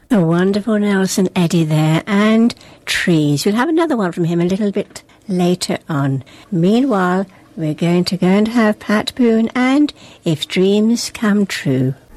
A wonderful Nelson Eddy there, and Trees. We'll have another one from him a little bit later on. Meanwhile, we're going to go and have Pat Boone and If Dreams Come True.